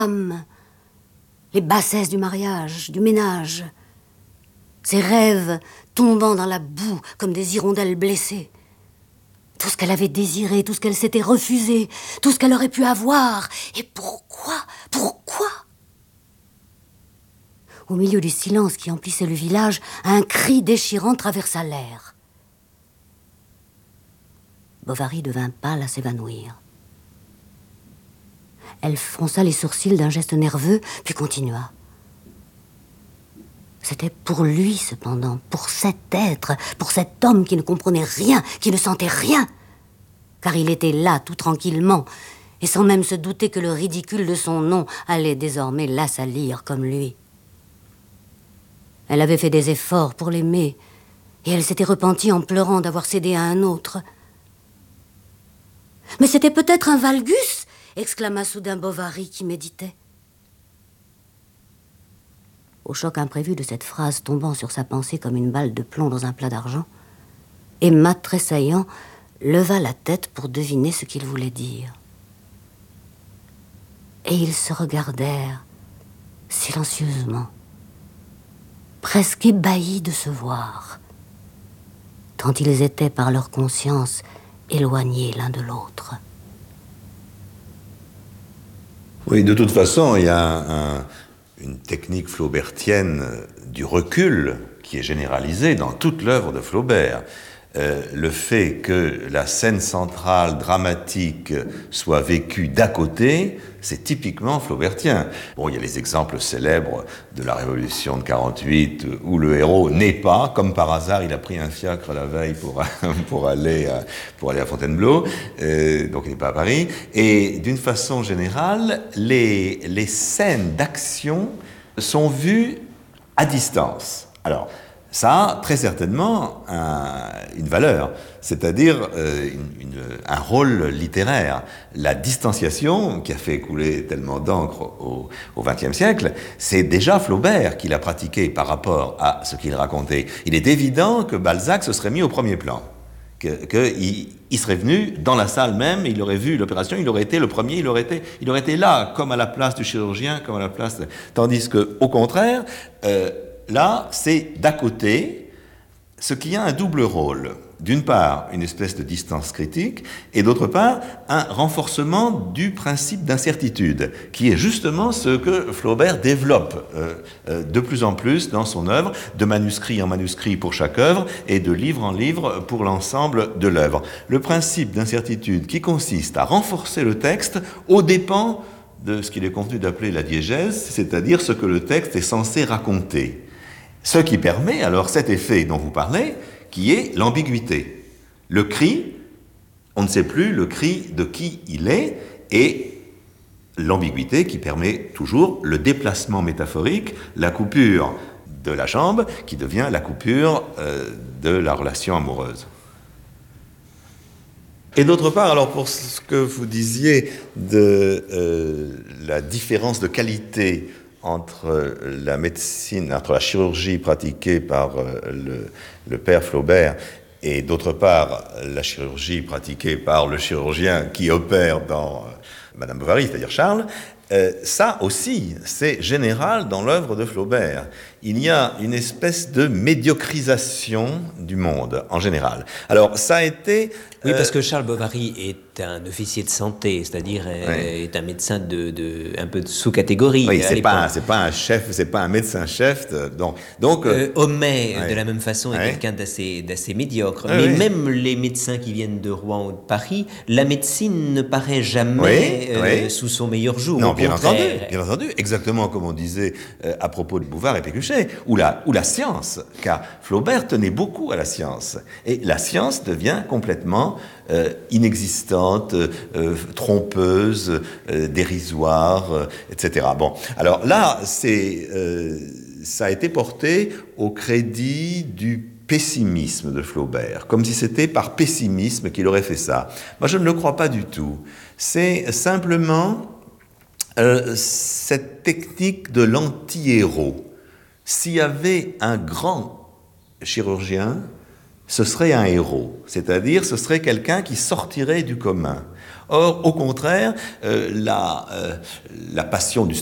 les bassesses du mariage, du ménage, ses rêves tombant dans la boue comme des hirondelles blessées. Tout ce qu'elle avait désiré, tout ce qu'elle s'était refusé, tout ce qu'elle aurait pu avoir. Et pourquoi? Au milieu du silence qui emplissait le village, un cri déchirant traversa l'air. Bovary devint pâle à s'évanouir. Elle fronça les sourcils d'un geste nerveux, puis continua. C'était pour lui, cependant, pour cet être, pour cet homme qui ne comprenait rien, qui ne sentait rien. Car il était là, tout tranquillement, et sans même se douter que le ridicule de son nom allait désormais l'assaillir comme lui. Elle avait fait des efforts pour l'aimer, et elle s'était repentie en pleurant d'avoir cédé à un autre. « Mais c'était peut-être un valgus !» exclama soudain Bovary qui méditait. Au choc imprévu de cette phrase tombant sur sa pensée comme une balle de plomb dans un plat d'argent, Emma, tressaillant, leva la tête pour deviner ce qu'il voulait dire. Et ils se regardèrent silencieusement, presque ébahis de se voir, tant ils étaient par leur conscience éloignés l'un de l'autre. Oui, de toute façon, il y a une technique flaubertienne du recul qui est généralisée dans toute l'œuvre de Flaubert. Le fait que la scène centrale dramatique soit vécue d'à côté, c'est typiquement flaubertien. Bon, il y a les exemples célèbres de la Révolution de 48 où le héros n'est pas, comme par hasard, il a pris un fiacre la veille pour aller à Fontainebleau, donc il n'est pas à Paris. Et d'une façon générale, les scènes d'action sont vues à distance. Alors, ça a très certainement une valeur, c'est-à-dire un rôle littéraire. La distanciation, qui a fait couler tellement d'encre au XXe siècle, c'est déjà Flaubert qui l'a pratiqué par rapport à ce qu'il racontait. Il est évident que Balzac se serait mis au premier plan, qu'il serait venu dans la salle même, il aurait vu l'opération, il aurait été le premier, il aurait été là, comme à la place du chirurgien, comme à la place... Tandis qu'au contraire... Là, c'est d'à côté, ce qui a un double rôle. D'une part, une espèce de distance critique, et d'autre part, un renforcement du principe d'incertitude, qui est justement ce que Flaubert développe de plus en plus dans son œuvre, de manuscrit en manuscrit pour chaque œuvre, et de livre en livre pour l'ensemble de l'œuvre. Le principe d'incertitude qui consiste à renforcer le texte aux dépens de ce qu'il est convenu d'appeler la diégèse, c'est-à-dire ce que le texte est censé raconter. Ce qui permet alors cet effet dont vous parlez, qui est l'ambiguïté. Le cri, on ne sait plus le cri de qui il est, et l'ambiguïté qui permet toujours le déplacement métaphorique, la coupure de la jambe qui devient la coupure de la relation amoureuse. Et d'autre part, alors pour ce que vous disiez de la différence de qualité entre la médecine, entre la chirurgie pratiquée par le père Flaubert et d'autre part la chirurgie pratiquée par le chirurgien qui opère dans Madame Bovary, c'est-à-dire Charles, ça aussi, c'est général dans l'œuvre de Flaubert. Il y a une espèce de médiocrisation du monde, en général. Alors, ça a été... Oui, parce que Charles Bovary est un officier de santé, c'est-à-dire est un médecin un peu de sous-catégorie. Oui, c'est pas un chef, c'est pas un médecin-chef. Donc Homais, de la même façon, est quelqu'un d'assez médiocre. Mais même les médecins qui viennent de Rouen ou de Paris, la médecine ne paraît jamais sous son meilleur jour. Non, bien entendu. Exactement comme on disait à propos de Bouvard et Pécuchet, ou la science, car Flaubert tenait beaucoup à la science. Et la science devient complètement inexistante, trompeuse, dérisoire, etc. Bon, alors là, ça a été porté au crédit du pessimisme de Flaubert, comme si c'était par pessimisme qu'il aurait fait ça. Moi, je ne le crois pas du tout. C'est simplement cette technique de l'anti-héros. S'il y avait un grand chirurgien, ce serait un héros, c'est-à-dire ce serait quelqu'un qui sortirait du commun. Or, au contraire, la passion du